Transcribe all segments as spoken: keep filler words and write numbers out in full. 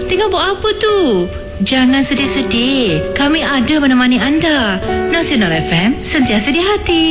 tengah buat apa tu? Jangan sedih-sedih. Kami ada menemani anda. Nasional F M, sentiasa di hati.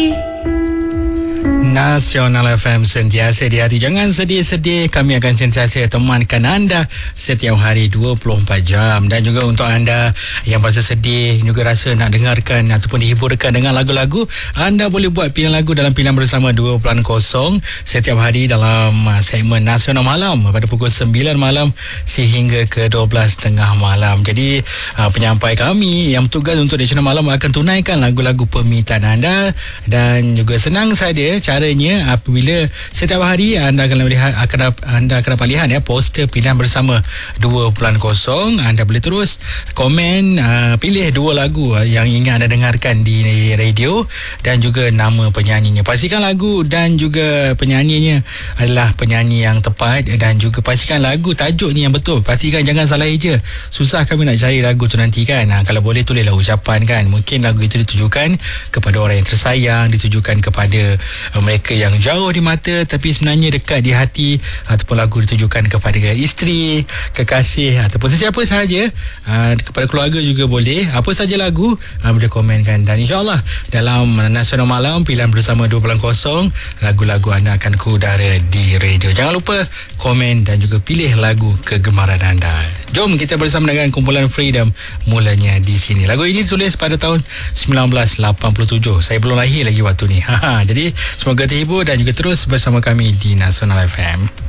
Nasional F M, sentiasa di hati. Jangan sedih-sedih. Kami akan sentiasa temankan anda setiap hari dua puluh empat jam. Dan juga untuk anda yang rasa sedih, juga rasa nak dengarkan ataupun dihiburkan dengan lagu-lagu, anda boleh buat pilihan lagu dalam pilihan bersama dua kosong setiap hari dalam segmen Nasional Malam pada pukul sembilan malam sehingga ke dua belas tengah malam. Jadi penyampai kami yang bertugas untuk Nasional Malam akan tunaikan lagu-lagu permintaan anda. Dan juga senang saja caranya, apabila setiap hari anda akan lihat akan anda akan dapat lihat ya poster pilihan bersama dua kosong. Anda boleh terus komen, uh, pilih dua lagu uh, yang ingin anda dengarkan di radio dan juga nama penyanyinya. Pastikan lagu dan juga penyanyinya adalah penyanyi yang tepat, dan juga pastikan lagu tajuk ni yang betul. Pastikan jangan salah eja. Susah kami nak cari lagu tu nanti kan. Ha, kalau boleh tulislah ucapan kan. Mungkin lagu itu ditujukan kepada orang yang tersayang, ditujukan kepada uh, mereka yang jauh di mata tapi sebenarnya dekat di hati, ataupun lagu ditujukan kepada isteri, kekasih, ataupun sesiapa sahaja, uh, kepada keluarga juga boleh. Apa saja lagu uh, boleh komenkan. Dan insyaAllah dalam Nasional Malam pilihan bersama dua kosong, lagu-lagu anda akan ke udara di radio. Jangan lupa komen dan juga pilih lagu kegemaran anda. Jom kita bersama dengan kumpulan Freedom, mulanya di sini. Lagu ini ditulis pada tahun sembilan belas lapan puluh tujuh. Saya belum lahir lagi waktu ni. Jadi semoga terhibur dan juga terus bersama kami di Nasional F M.